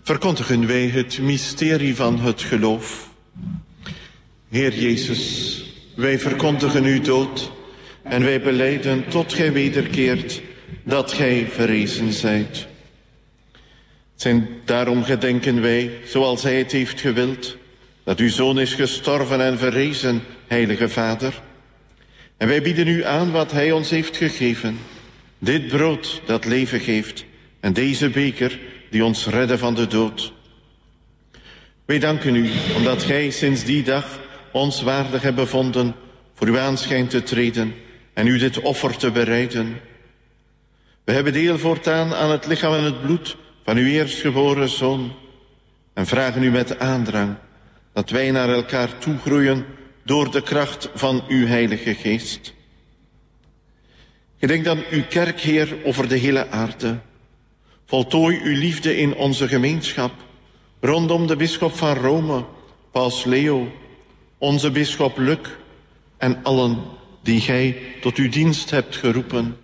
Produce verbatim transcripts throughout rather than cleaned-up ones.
verkondigen wij het mysterie van het geloof. Heer Jezus, wij verkondigen uw dood en wij belijden tot gij wederkeert dat gij verrezen zijt. Zijn daarom gedenken wij, zoals hij het heeft gewild, dat uw Zoon is gestorven en verrezen, heilige Vader. En wij bieden u aan wat hij ons heeft gegeven, dit brood dat leven geeft en deze beker die ons redde van de dood. Wij danken u, omdat gij sinds die dag ons waardig hebt bevonden voor uw aanschijn te treden en u dit offer te bereiden. We hebben deel voortaan aan het lichaam en het bloed van uw eerstgeboren Zoon en vragen u met aandrang dat wij naar elkaar toegroeien door de kracht van uw Heilige Geest. Gedenk dan uw kerk, Heer, over de hele aarde. Voltooi uw liefde in onze gemeenschap, rondom de bisschop van Rome, Paus Leo, onze bisschop Luc en allen die gij tot uw dienst hebt geroepen.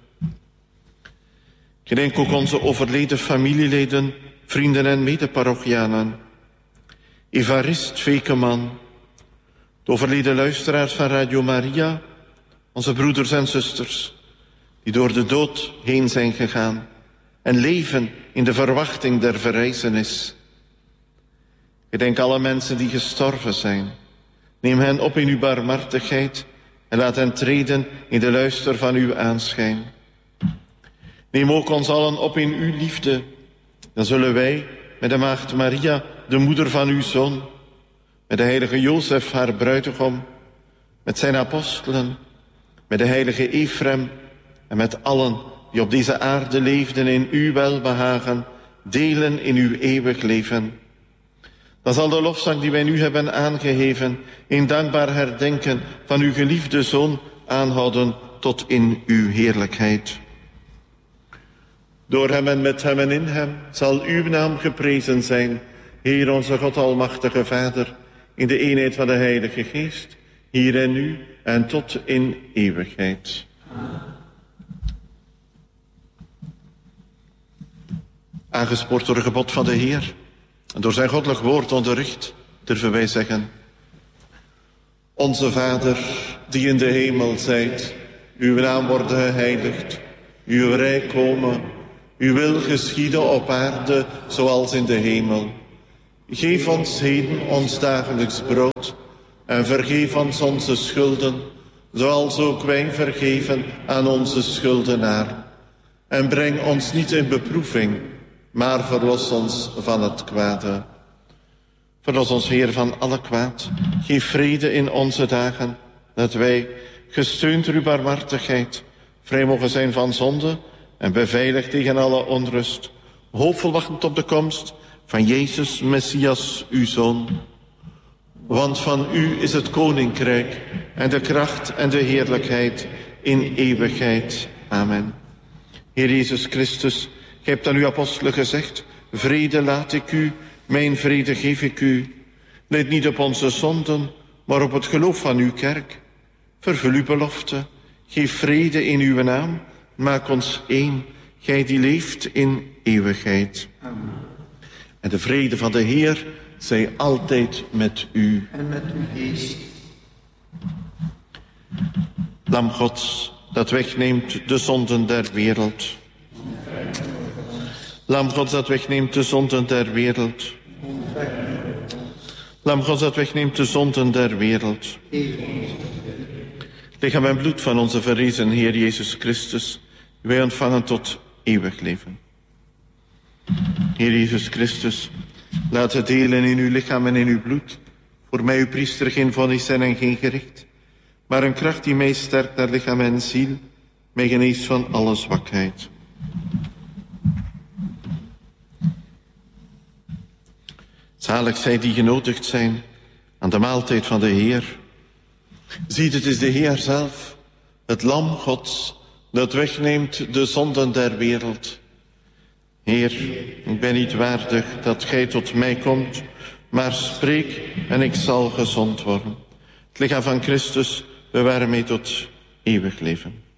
Gedenk ook onze overleden familieleden, vrienden en medeparochianen. Evarist Vekeman, de overleden luisteraars van Radio Maria, onze broeders en zusters, die door de dood heen zijn gegaan en leven in de verwachting der verrijzenis. Gedenk alle mensen die gestorven zijn. Neem hen op in uw barmhartigheid en laat hen treden in de luister van uw aanschijn. Neem ook ons allen op in uw liefde. Dan zullen wij met de maagd Maria, de moeder van uw Zoon, met de heilige Jozef, haar bruidegom, met zijn apostelen, met de heilige Efrem en met allen die op deze aarde leefden in uw welbehagen, delen in uw eeuwig leven. Dan zal de lofzang die wij nu hebben aangeheven in dankbaar herdenken van uw geliefde Zoon aanhouden tot in uw heerlijkheid. Door hem en met hem en in hem zal uw naam geprezen zijn, Heer onze God almachtige Vader, in de eenheid van de Heilige Geest, hier en nu en tot in eeuwigheid. Aangespoord door het gebod van de Heer en door zijn goddelijk woord onderricht, durven wij zeggen: Onze Vader, die in de hemel zijt, uw naam worden geheiligd, uw rijk komen, uw wil geschieden op aarde zoals in de hemel. Geef ons heden ons dagelijks brood en vergeef ons onze schulden, zoals ook wij vergeven aan onze schuldenaar. En breng ons niet in beproeving, maar verlos ons van het kwade. Verlos ons, Heer, van alle kwaad. Geef vrede in onze dagen, dat wij, gesteund door uw barmhartigheid, vrij mogen zijn van zonde en beveiligd tegen alle onrust, hoopvol wachtend op de komst van Jezus, Messias, uw Zoon. Want van u is het koninkrijk en de kracht en de heerlijkheid in eeuwigheid. Amen. Heer Jezus Christus, gij hebt aan uw apostelen gezegd: vrede laat ik u, mijn vrede geef ik u. Let niet op onze zonden, maar op het geloof van uw kerk. Vervul uw belofte, geef vrede in uw naam, maak ons één, gij die leeft in eeuwigheid. Amen. En de vrede van de Heer zij altijd met u. En met uw geest. Lam Gods, dat wegneemt de zonden der wereld. Lam Gods, dat wegneemt de zonden der wereld. Lam Gods, dat wegneemt de zonden der wereld. Lichaam en bloed van onze verrezen Heer Jezus Christus, wij ontvangen tot eeuwig leven. Heer Jezus Christus, laat het delen in uw lichaam en in uw bloed, voor mij uw priester geen vonnis zijn en geen gericht, maar een kracht die mij sterkt naar lichaam en ziel, mij geneest van alle zwakheid. Zalig zij die genodigd zijn aan de maaltijd van de Heer. Ziet, het is de Heer zelf, het Lam Gods, dat wegneemt de zonden der wereld. Heer, ik ben niet waardig dat gij tot mij komt, maar spreek en ik zal gezond worden. Het lichaam van Christus bewaar mij tot eeuwig leven.